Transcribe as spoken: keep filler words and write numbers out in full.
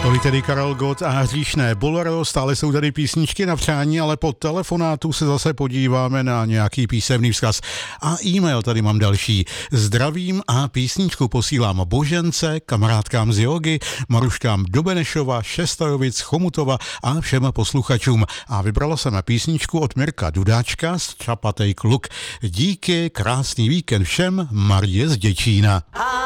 Tolik tedy Karel Gott a Hříšné bolero, stále jsou tady písničky na přání, ale po telefonátu se zase podíváme na nějaký písemný vzkaz. A e-mail tady mám další. Zdravím a písničku posílám Božence, kamarádkám z jogy, Maruškám do Benešova, Šestajovic, Chomutova a všem posluchačům. A vybrala jsem písničku od Mirka Dudáčka z Čapatej kluk. Díky, krásný víkend všem, Marie z Děčína.